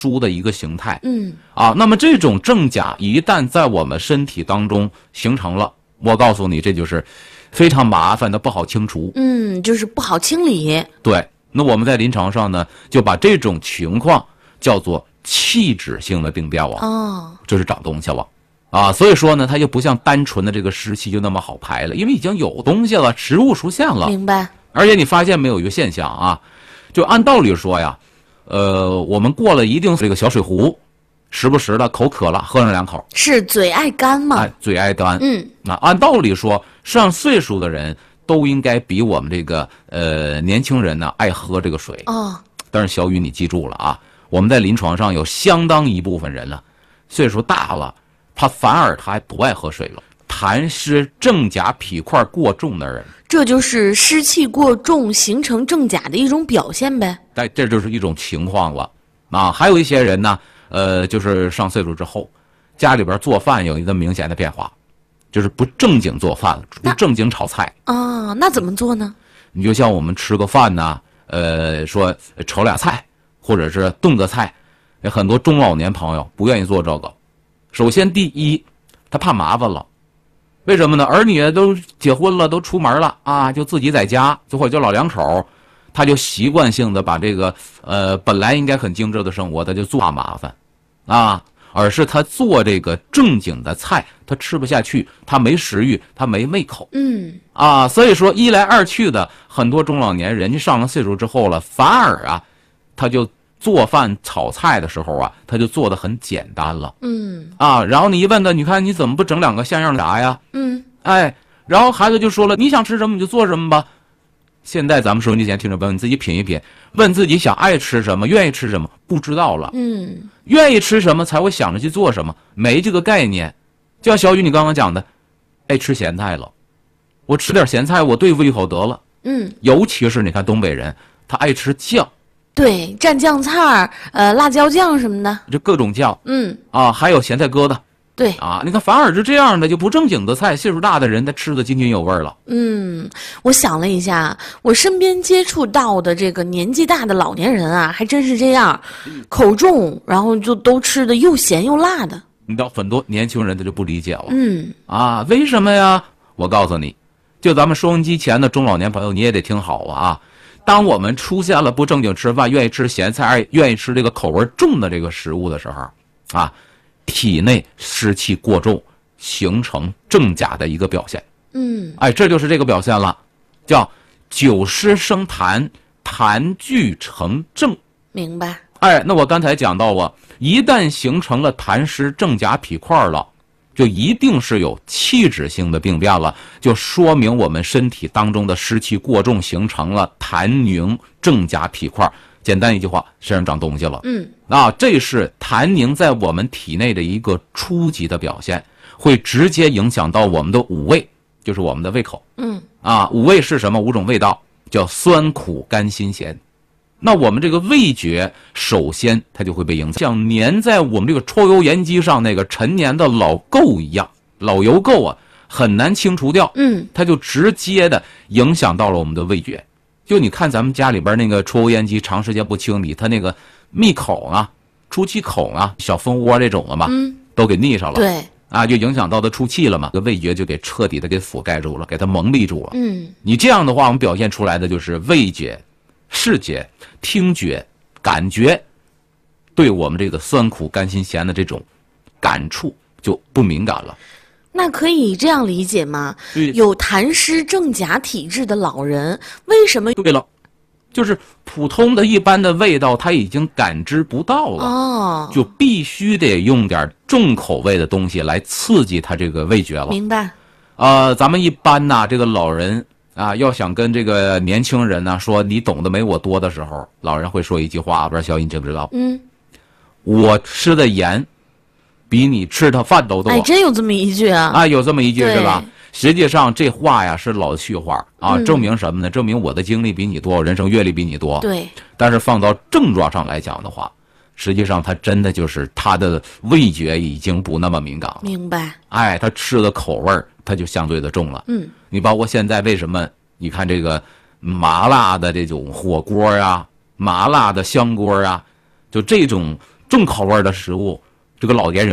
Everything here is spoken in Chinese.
殊的一个形态。那么这种正甲一旦在我们身体当中形成了，我告诉你，这就是非常麻烦的，不好清除。 就是不好清理。 对，那我们在临床上呢，就把这种情况叫做器质性的病变了。就是长东西了。所以说呢，它就不像单纯的这个湿气就那么好排了，因为已经有东西了，食物出现了。 明白。 而且你发现没有一个现象啊，就按道理说呀，我们过了一定这个小水壶，时不时的口渴了，喝上2口， 是嘴爱干嘛？ 嘴爱干。按道理说，上岁数的人都应该比我们这个年轻人呢爱喝这个水。但是小雨你记住了啊，我们在临床上有相当一部分人了，岁数大了，他反而他还不爱喝水了。痰湿正甲脾块过重的人， 这就是湿气过重形成正甲的一种表现呗。 这就是一种情况了。还有一些人呢，就是上岁数之后，家里边做饭有一个明显的变化，就是不正经做饭了，不正经炒菜。 那怎么做呢？ 你就像我们吃个饭呢，说炒俩菜，或者是炖个菜，很多中老年朋友不愿意做这个。首先第一，他怕麻烦了。为什么呢？儿女都结婚了，都出门了啊，就自己在家，或者就老两口，他就习惯性的把这个本来应该很精致的生活，他就做麻烦而是他做这个正经的菜，他吃不下去，他没食欲，他没胃口。所以说一来二去的，很多中老年人家上了岁数之后了，反而他就做饭炒菜的时候他就做得很简单了。然后你一问他，你看你怎么不整2个像样的啥呀？然后孩子就说了，你想吃什么你就做什么吧。现在咱们收音机前听众朋友，你自己品一品，问自己想爱吃什么，愿意吃什么，不知道了。愿意吃什么才会想着去做什么，没这个概念。就像小雨你刚刚讲的，爱吃咸菜了，我吃点咸菜我对付一口得了。尤其是你看东北人，他爱吃酱。 对，蘸酱菜辣椒酱什么的， 就各种酱。还有咸菜疙瘩。 对你看反而是这样的，就不正经的菜，岁数大的人他吃的津津有味了。 我想了一下，我身边接触到的这个年纪大的老年人还真是这样，口重，然后就都吃的又咸又辣的。 你知道很多年轻人他就不理解了。为什么呀？我告诉你，就咱们收音机前的中老年朋友，你也得听好当我们出现了不正经吃饭，愿意吃咸菜，愿意吃这个口味重的这个食物的时候体内湿气过重，形成正甲的一个表现。这就是这个表现了，叫久湿生痰，痰聚成正。 明白。 那我刚才讲到一旦形成了痰湿正甲脾块了，就一定是有器质性的病变了，就说明我们身体当中的湿气过重，形成了痰凝正甲脾块。简单一句话，身上长东西了。这是痰凝在我们体内的一个初级的表现，会直接影响到我们的五味，就是我们的胃口。五味是什么？5种味道，叫酸苦甘辛咸。那我们这个味觉首先它就会被影响，像粘在我们这个抽油烟机上那个陈年的老垢一样，老油垢很难清除掉。它就直接的影响到了我们的味觉。就你看咱们家里边那个抽油烟机长时间不清理，它那个密口出气口小蜂窝这种了嘛，都给腻上了。 对就影响到它出气了嘛，味觉就给彻底的给覆盖住了，给它蒙蔽住了。你这样的话，我们表现出来的就是味觉、视觉、听觉、感觉，对我们这个酸苦甘辛咸的这种感触就不敏感了。 那可以这样理解吗？有痰湿正甲体质的老人，为什么？ 对了，就是普通的一般的味道他已经感知不到了，就必须得用点重口味的东西来刺激他这个味觉了。 明白。 咱们一般这个老人要想跟这个年轻人说你懂得没我多的时候，老人会说一句话，不知道小颖知不知道？我吃的盐比你吃的饭都多。 真有这么一句有这么一句是吧？实际上这话是老气话证明什么呢？证明我的经历比你多，我人生阅历比你多。 对。 但是放到症状上来讲的话，实际上他真的就是他的味觉已经不那么敏感了。 明白。 他吃的口味他就相对的重了。你包括现在为什么你看这个麻辣的这种火锅麻辣的香锅就这种重口味的食物，这个老年人